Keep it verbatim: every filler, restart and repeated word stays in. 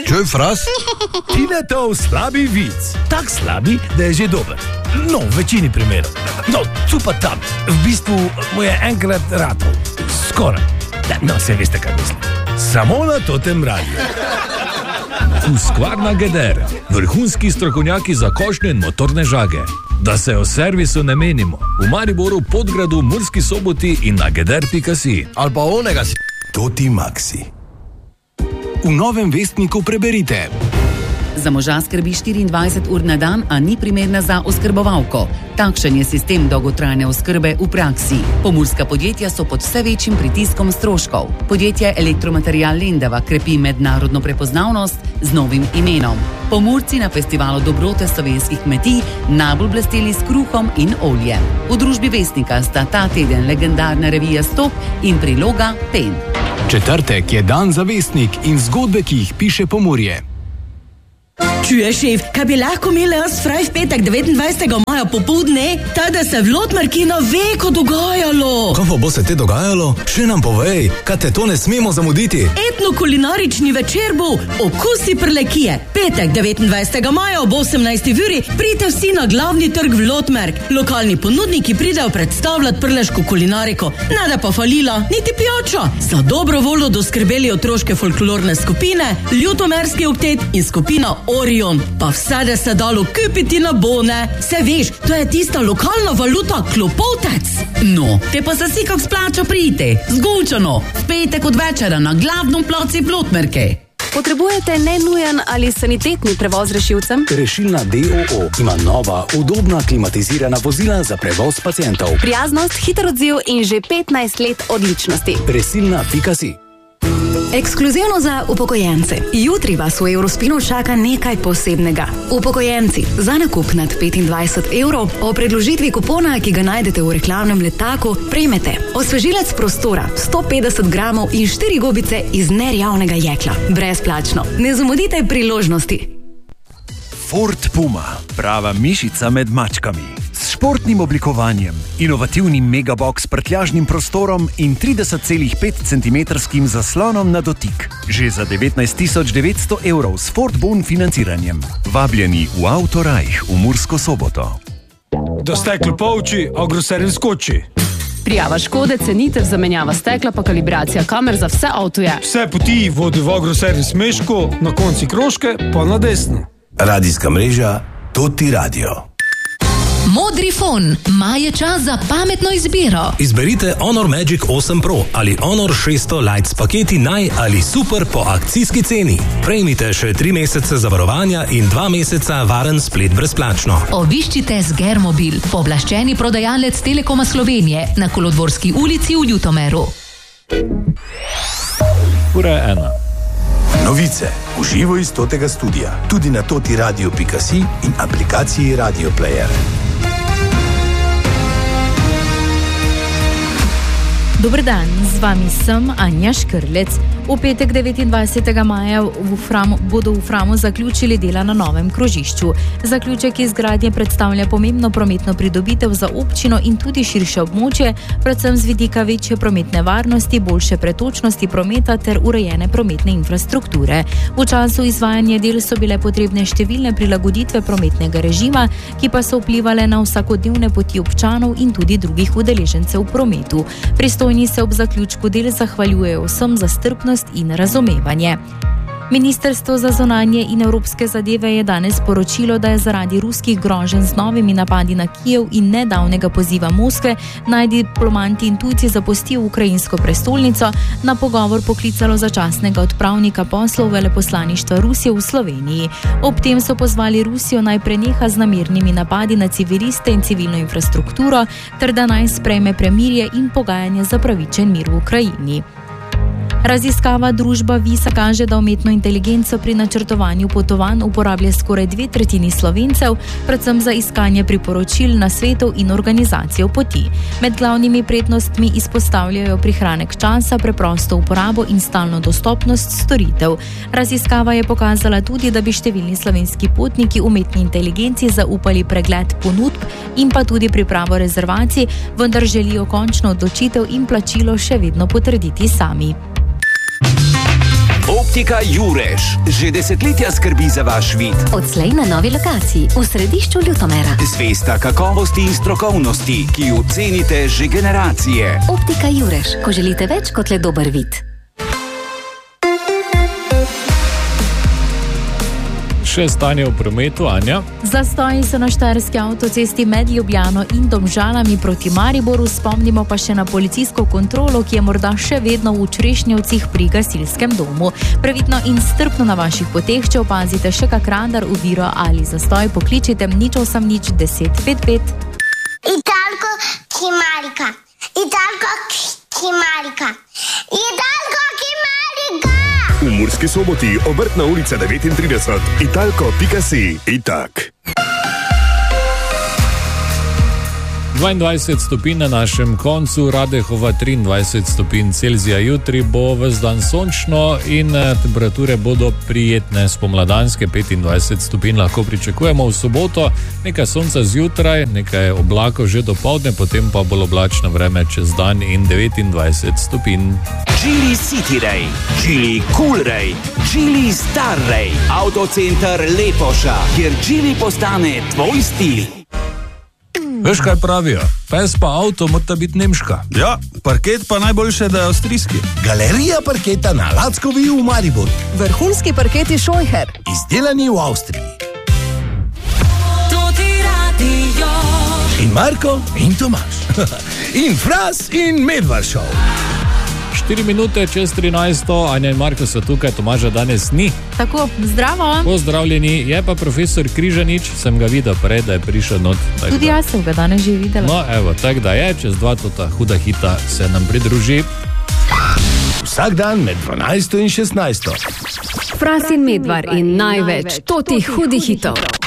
Čuj, fras? Tinetov slabi vic. Tak slabi, da je že dober. No, v večini primerov. No, tu pa tam. V bistvu mu je enkrat ratov. Skoraj. No, se veste, kaj mislim. Samo na totem radiju. Husqvarna Geder. Vrhunski strokovnjaki za košnje in motorne žage. Da se o servisu ne menimo. V Mariboru, Podgradu, Murski Soboti in na geder pika si. Ali pa onega si. Toti Maxi. V Novem vestniku preberite. Za moža skrbi štiriindvajset ur na dan, a ni primerna za oskrbovalko. Takšen je sistem dolgotrajne oskrbe v praksi. Pomurska podjetja so pod vse večjim pritiskom stroškov. Podjetje Elektromaterial Lendava krepi mednarodno prepoznavnost z novim imenom. Pomurci na festivalu dobrote slovenskih kmetij najbolj blesteli s kruhom in oljem. V družbi Vestnika sta ta teden legendarna revija Stop in priloga Pen. Četrtek je dan za Vestnik in zgodbe, ki jih piše Pomurje. Čuješ, šef, kaj bi lahko imeli jaz fraj v petek devetindvajsetega maja popoldne, tada se v Lotmarkino veko dogajalo. Kaj pa bo se te dogajalo? Še nam povej, kaj te to ne smemo zamuditi. Etno-kulinarični večer bo Okusi Prlekije. Petek devetindvajsetega maja ob osemnajsti uri pridite vsi na glavni trg v Lotmark. Lokalni ponudniki pridejo predstavljati prleško kulinariko. Nada pa falila, niti pijača. Za dobro voljo doskrbeli otroške folklorne skupine, Ljutomerski oktet in skupina Orion, pa vse, da se dalo kupiti na bone. Se veš, to je tista lokalna valuta klopotec. No, te pa se si kak splača priti. Zgolčano, v petek od večera na glavnom placi v Lotmerke. Potrebujete nenujen ali sanitetni prevoz rešilcem? Rešilna D O O ima nova, udobna, klimatizirana vozila za prevoz pacientov. Prijaznost, hiter odziv in že petnajst let odličnosti. Rešilna pika si. Ekskluzivno za upokojence. Jutri vas v Eurospinu čaka nekaj posebnega. Upokojenci, za nakup nad petindvajset evrov o predložitvi kupona, ki ga najdete v reklamnem letaku, prejmete osvežilec prostora sto petdeset gramov in štiri gobice iz nerjavnega jekla. Brezplačno. Ne zamudite priložnosti. Ford Puma, prava mišica med mačkami. S športnim oblikovanjem, inovativnim megabox s prtljažnim prostorom in trideset celih pet centimetrskim zaslonom na dotik. Že za devetnajst tisoč devetsto evrov s Ford Bon financiranjem. Vabljeni v Autorajh v Mursko Soboto. Da steklo polči, Agroservis skoči. Prijava škode, cenitev, zamenjava stekla pa kalibracija kamer za vse avtoje. Vse poti vodi v Agroservis Meško, na konci Kroške pa na desno. Radijska mreža Toti Radio. Modri fon, maj je čas za pametno izbiro. Izberite Honor Magic osem Pro ali Honor šeststo Lite s paketi naj ali super po akcijski ceni. Prejmite še tri mesece zavarovanja in dva meseca varen splet brezplačno. Obiščite Sgermobil, pooblaščeni prodajalec Telekoma Slovenije na Kolodvorski ulici v Ljutomeru. Ura je ena. Novice v živo iz Totega studia, tudi na toti radio pika si in aplikaciji Radio Player. Dober dan, z vami sem Anja Škrlec. V petek devetindvajsetega maja v Framu, bodo v Framu zaključili dela na novem krožišču. Zaključek izgradnje predstavlja pomembno prometno pridobitev za občino in tudi širše območje, predvsem z vidika večje prometne varnosti, boljše pretočnosti prometa ter urejene prometne infrastrukture. V času izvajanja del so bile potrebne številne prilagoditve prometnega režima, ki pa so vplivale na vsakodnevne poti občanov in tudi drugih udeležencev v prometu. Pristojni se ob zaključku del zahvaljujejo vsem za strpnost in razumevanje. Ministrstvo za zunanje in evropske zadeve je danes sporočilo, da je zaradi ruskih groženj z novimi napadi na Kijev in nedavnega poziva Moskve, naj diplomanti in tujci zapustijo ukrajinsko prestolnico, na pogovor poklicalo začasnega odpravnika poslov veleposlaništva Rusije v Sloveniji. Ob tem so pozvali Rusijo naj preneha z namernimi napadi na civiliste in civilno infrastrukturo, ter da naj sprejme premirje in pogajanje za pravičen mir v Ukrajini. Raziskava družba Visa kaže, da umetno inteligenco pri načrtovanju potovanj uporablja skoraj dve tretjini Slovencev, predvsem za iskanje priporočil, nasvetov in organizacijo poti. Med glavnimi prednostmi izpostavljajo prihranek časa, preprosto uporabo in stalno dostopnost storitev. Raziskava je pokazala tudi, da bi številni slovenski potniki umetni inteligenci zaupali pregled ponudb in pa tudi pripravo rezervacij, vendar želijo končno odločitev in plačilo še vedno potrditi sami. Optika Jurež že desetletja skrbi za vaš vid. Odslej na novi lokaciji v središču Ljutomera. Zvesta kakovosti in strokovnosti, ki jo cenite že generacije. Optika Jurež, ko želite več kot le dober vid. Še stanje v prometu, Anja. Zastoji so na štajerski avtocesti med Ljubljano in Domžalami proti Mariboru, spomnimo pa še na policijsko kontrolo, ki je morda še vedno v Črešnjevcih pri gasilskem domu. Previdno in strpno na vaših poteh, če opazite še kak radar, oviro ali zastoj, pokličite nič osem nič deset pet pet. Italko Kimarika, Italko Kimarika, Italko Kimarika. V Murski Soboti, Obrtna ulica devetintrideset, italko pika si, itak. dvaindvajset stopinj na našem koncu, Radehova triindvajset stopinj Celzija. Jutri bo ves dan sončno in temperature bodo prijetne, spomladanske, petindvajset stopinj lahko pričakujemo v soboto, nekaj sonca zjutraj, nekaj oblakov že dopoldne, potem pa bolj oblačno vreme čez dan in devetindvajset stopinj. Geely City Ray, Geely Cool Ray, Geely Star Ray, Autocenter Lepoša, kjer Geely postane tvoj stil. Veš, kaj pravijo? Pes pa avto mora biti nemška. Ja, parket pa najboljše, da je avstrijski. Galerija parketa na Lackovi v Mariboru. Vrhunski parketi Scheucher. Izdelani v Avstriji. In Marko in Tomaž. In Fras in Medvar Show. štiri minute čez trinajsto, Anja in Marko so tukaj, Tomaža danes ni. Tako, zdravo. Pozdravljeni, je pa profesor Križanič, sem ga videl prej, da je prišel not. Tudi jaz sem ga danes že videla. No, evo, tak da je, čez dva tota huda hita se nam pridruži. Vsak dan med dvanajsto in šestnajsto. Fras in Medvar in največ totih hudih hitov.